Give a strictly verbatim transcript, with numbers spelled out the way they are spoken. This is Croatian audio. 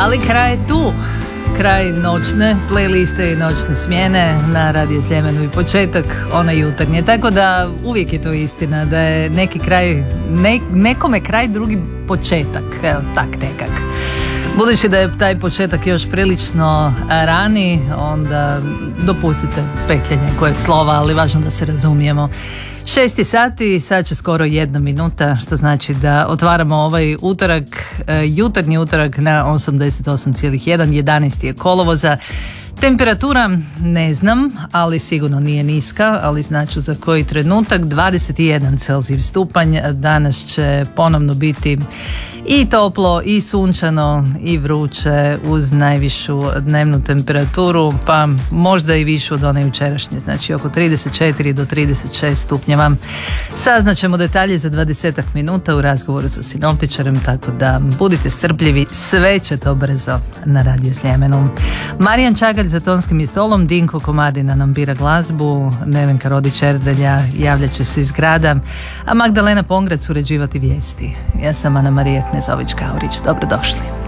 Ali kraj je tu. Kraj noćne playliste i noćne smjene na Radio Sljemenu i početak onaj jutarnje. Tako da uvijek je to istina da je neki kraj, ne, nekome kraj, drugi početak. Evo, tak nekak. Budući da je taj početak još prilično rani, onda dopustite petljanje kojeg slova, ali važno da se razumijemo. Šesti sati, sad će skoro jedna minuta, što znači da otvaramo ovaj utorak, jutarnji utorak na osamdeset osam zarez jedan, jedanaesti je kolovoza. Temperatura ne znam, ali sigurno nije niska, ali znaću za koji trenutak. dvadeset jedan Celzijев stupanj, danas će ponovno biti i toplo i sunčano i vruće uz najvišu dnevnu temperaturu, pa možda i višu od one jučerašnje, znači oko trideset četiri do trideset šest stupnjeva. Saznaćemo detalje za dvadesetak minuta u razgovoru sa sinoptičarem, tako da budite strpljivi, sve će to brzo na Radio Sljemenu. Marijan Čagalj za tonskim je stolom, Dinko Komadina nam bira glazbu, Nevenka Rodić-Erdelja javljat će se iz grada, a Magdalena Pongrac uređivati vijesti. Ja sam Ana Marija Knezović-Kaurić. Dobrodošli.